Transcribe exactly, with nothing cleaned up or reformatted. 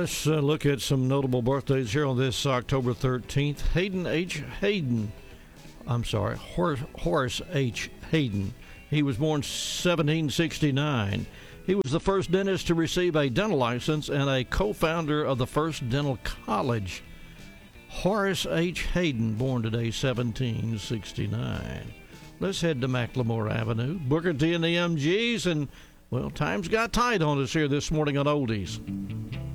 Let's uh, look at some notable birthdays here on this October thirteenth. Hayden H. Hayden. I'm sorry, Horace, Horace H. Hayden. He was born seventeen sixty-nine. He was the first dentist to receive a dental license and a co-founder of the first dental college. Horace H. Hayden, born today, seventeen sixty-nine. Let's head to McLemore Avenue, Booker T and the M Gs, and, well, time's got tight on us here this morning on Oldies.